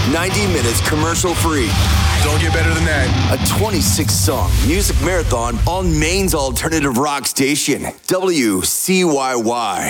90 minutes commercial free. Don't get better than that. A 26-song music marathon on Maine's alternative rock station, WCYY.